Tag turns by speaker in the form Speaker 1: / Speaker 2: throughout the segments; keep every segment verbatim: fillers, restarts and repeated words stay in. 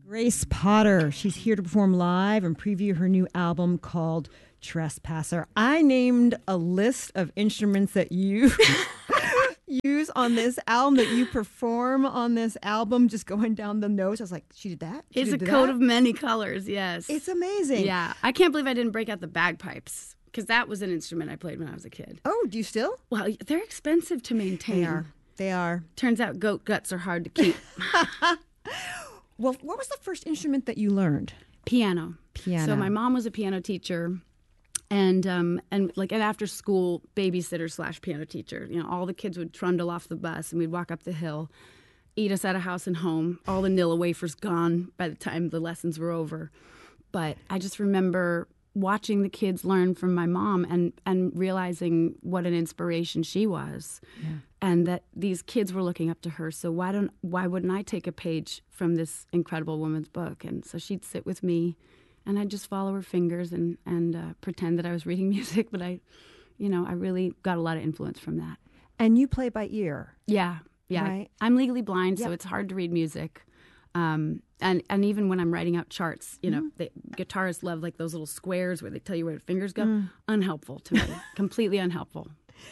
Speaker 1: Grace Potter. She's here to perform live and preview her new album called Trespasser. I named a list of instruments that you use on this album, that you perform on this album, just going down the notes. I was like, she did that? She
Speaker 2: It's
Speaker 1: did
Speaker 2: a
Speaker 1: that?
Speaker 2: coat of many colors, yes.
Speaker 1: It's amazing.
Speaker 2: Yeah. I can't believe I didn't break out the bagpipes, because that was an instrument I played when I was a kid.
Speaker 1: Oh, do you still?
Speaker 2: Well, they're expensive to maintain.
Speaker 1: They are. They are.
Speaker 2: Turns out goat guts are hard to keep.
Speaker 1: Well, what was the first instrument that you learned?
Speaker 2: Piano.
Speaker 1: Piano.
Speaker 2: So my mom was a piano teacher, and um and like an after school babysitter slash piano teacher. You know, all the kids would trundle off the bus, and we'd walk up the hill, eat us at a house and home. All the Nilla wafers gone by the time the lessons were over. But I just remember watching the kids learn from my mom and and realizing what an inspiration she was. Yeah. And that these kids were looking up to her. So why don't why wouldn't I take a page from this incredible woman's book? And so she'd sit with me, and I'd just follow her fingers and and uh, pretend that I was reading music. But I, you know, I really got a lot of influence from that.
Speaker 1: And you play by ear.
Speaker 2: Yeah, yeah.
Speaker 1: Right.
Speaker 2: I'm legally blind,
Speaker 1: Yep.
Speaker 2: so it's hard to read music. Um, and and even when I'm writing out charts, you know,
Speaker 1: Mm-hmm.
Speaker 2: the guitarists love like those little squares where they tell you where the fingers go.
Speaker 1: Mm.
Speaker 2: Unhelpful to me, completely unhelpful.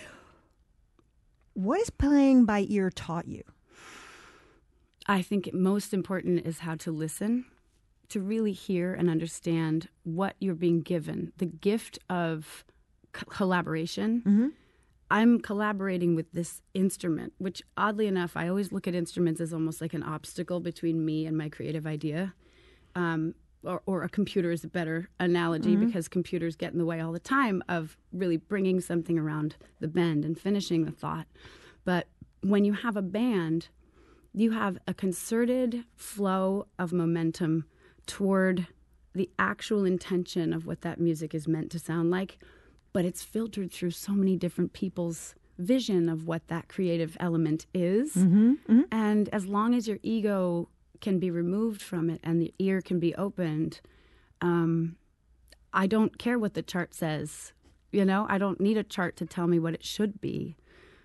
Speaker 1: What has playing by ear taught you?
Speaker 2: I think most important is how to listen, to really hear and understand what you're being given. The gift of co- collaboration.
Speaker 1: Mm-hmm.
Speaker 2: I'm collaborating with this instrument, which oddly enough, I always look at instruments as almost like an obstacle between me and my creative idea. Um, or, or a computer is a better analogy,
Speaker 1: Mm-hmm.
Speaker 2: because computers get in the way all the time of really bringing something around the bend and finishing the thought. But when you have a band, you have a concerted flow of momentum toward the actual intention of what that music is meant to sound like, but it's filtered through so many different people's vision of what that creative element is.
Speaker 1: Mm-hmm. Mm-hmm.
Speaker 2: And as long as your ego can be removed from it and the ear can be opened, um, I don't care what the chart says. You know, I don't need a chart to tell me what it should be.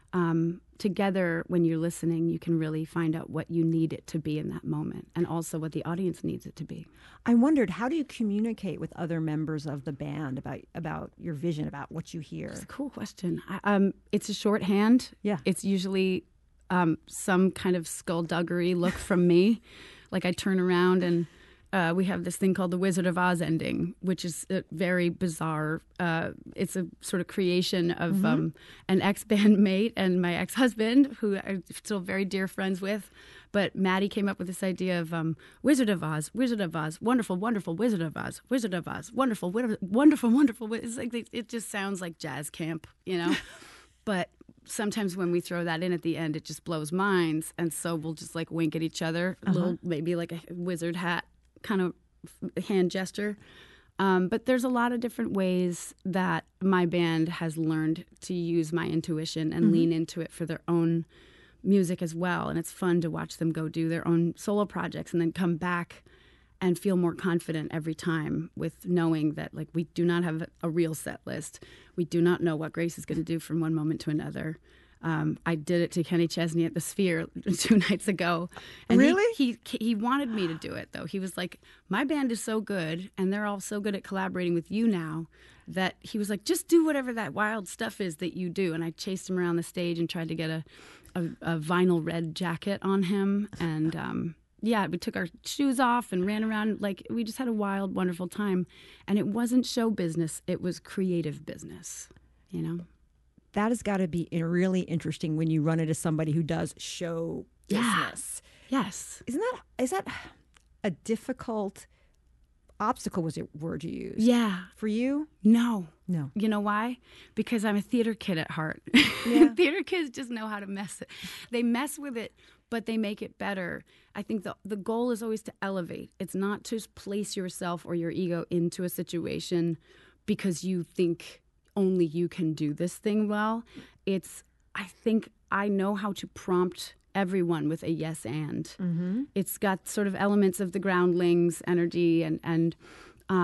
Speaker 2: Um, together, when you're listening, you can really find out what you need it to be in that moment, and also what the audience needs it to be.
Speaker 1: I wondered, how do you communicate with other members of the band about about your vision, about what you hear?
Speaker 2: It's a cool question. I, um, it's a shorthand.
Speaker 1: Yeah.
Speaker 2: It's usually um, some kind of skullduggery look from me. Like I turn around and uh, we have this thing called the Wizard of Oz ending, which is a very bizarre. Uh, it's a sort of creation of
Speaker 1: Mm-hmm.
Speaker 2: um, an ex-bandmate and my ex-husband, who I'm still very dear friends with. But Maddie came up with this idea of um, Wizard of Oz, Wizard of Oz, wonderful, wonderful Wizard of Oz, Wizard of Oz, wonderful, wonderful, wonderful, wonderful. It's like it just sounds like jazz camp, you know. But sometimes when we throw that in at the end, it just blows minds, and so we'll just like wink at each other, a
Speaker 1: Uh-huh.
Speaker 2: little maybe like a wizard hat kind of hand gesture. Um, but there's a lot of different ways that my band has learned to use my intuition and
Speaker 1: Mm-hmm.
Speaker 2: lean into it for their own music as well. And it's fun to watch them go do their own solo projects and then come back and feel more confident every time with knowing that, like, we do not have a real set list. We do not know what Grace is going to do from one moment to another. Um, I did it to Kenny Chesney at the Sphere two nights ago. And
Speaker 1: Really?
Speaker 2: He, he he wanted me to do it, though. He was like, my band is so good, and they're all so good at collaborating with you now, that he was like, just do whatever that wild stuff is that you do. And I chased him around the stage and tried to get a, a, a vinyl red jacket on him. And um, yeah, we took our shoes off and ran around. Like, we just had a wild, wonderful time. And it wasn't show business. It was creative business, you know?
Speaker 1: That has got to be really interesting when you run into somebody who does show
Speaker 2: Yeah.
Speaker 1: business.
Speaker 2: Yes.
Speaker 1: Isn't that is that a difficult obstacle? Was it word you used?
Speaker 2: Yeah.
Speaker 1: For you?
Speaker 2: No.
Speaker 1: No.
Speaker 2: You know why? Because I'm a theater kid at heart.
Speaker 1: Yeah.
Speaker 2: Theater kids just know how to mess it. They mess with it, but they make it better. I think the the goal is always to elevate. It's not to place yourself or your ego into a situation because you think only you can do this thing well. It's, I think I know how to prompt everyone with a yes and.
Speaker 1: Mm-hmm.
Speaker 2: It's got sort of elements of the groundlings energy, and, and um,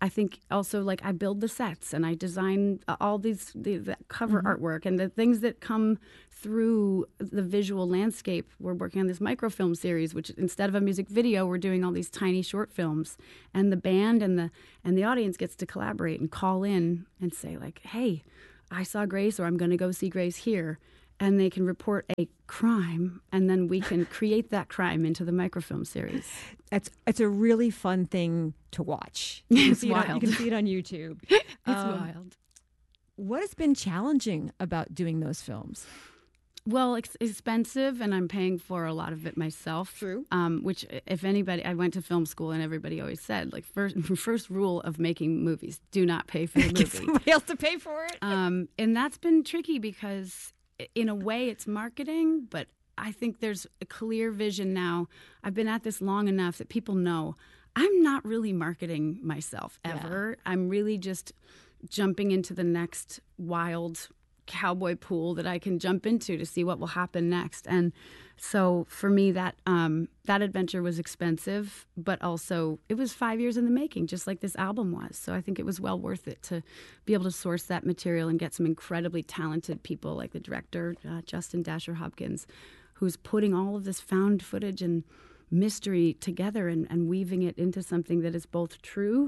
Speaker 2: I think also like I build the sets and I design all these the, the cover mm-hmm. artwork and the things that come through the visual landscape. We're working on this microfilm series, which instead of a music video, we're doing all these tiny short films. And the band and the and the audience gets to collaborate and call in and say like, hey, I saw Grace, or I'm going to go see Grace here. And they can report a crime, and then we can create that crime into the microfilm series.
Speaker 1: It's it's a really fun thing to watch. You
Speaker 2: It's
Speaker 1: can
Speaker 2: wild.
Speaker 1: It on, you can see it on YouTube.
Speaker 2: It's
Speaker 1: um,
Speaker 2: wild.
Speaker 1: What has been challenging about doing those films?
Speaker 2: Well, it's expensive, and I'm paying for a lot of it myself.
Speaker 1: True.
Speaker 2: Um, which, if anybody, I went to film school, and everybody always said, like, first first rule of making movies: do not pay for the movie.
Speaker 1: Get somebody else to pay for it.
Speaker 2: Um, and that's been tricky because, in a way, it's marketing, but I think there's a clear vision now. I've been at this long enough that people know I'm not really marketing myself ever. Yeah. I'm really just jumping into the next wild cowboy pool that I can jump into to see what will happen next. And so for me, that um, that adventure was expensive, but also it was five years in the making, just like this album was. So I think it was well worth it to be able to source that material and get some incredibly talented people like the director, uh, Justin Dasher Hopkins, who's putting all of this found footage and mystery together and, and weaving it into something that is both true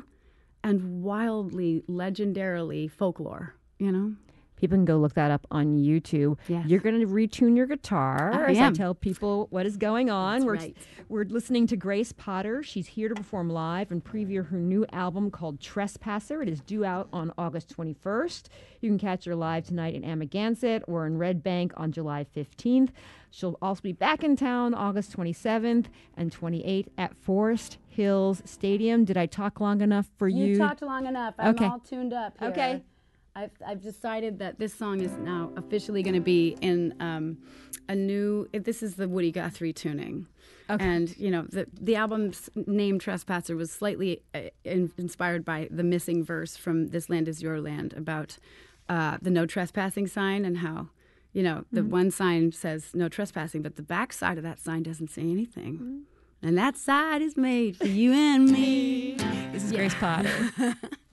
Speaker 2: and wildly, legendarily folklore, you know?
Speaker 1: People can go look that up on YouTube.
Speaker 2: Yes.
Speaker 1: You're going to retune your guitar
Speaker 2: I
Speaker 1: as
Speaker 2: am.
Speaker 1: I tell people what is going on.
Speaker 2: That's
Speaker 1: we're,
Speaker 2: right.
Speaker 1: we're listening to Grace Potter. She's here to perform live and preview her new album called Trespasser. It is due out on August twenty-first. You can catch her live tonight in Amagansett or in Red Bank on July fifteenth. She'll also be back in town August twenty-seventh and twenty-eighth at Forest Hills Stadium. Did I talk long enough for you?
Speaker 2: You talked long enough. I'm
Speaker 1: Okay.
Speaker 2: all tuned up here.
Speaker 1: Okay.
Speaker 2: I've, I've decided that this song is now officially going to be in um, a new, this is the Woody Guthrie tuning.
Speaker 1: Okay.
Speaker 2: And, you know, the, the album's name, Trespasser, was slightly uh, in, inspired by the missing verse from This Land Is Your Land about uh, the no trespassing sign and how, you know, the mm-hmm. one sign says no trespassing, but the back side of that sign doesn't say anything. Mm-hmm. And that side is made for you and me.
Speaker 1: This is
Speaker 2: Yeah.
Speaker 1: Grace Potter.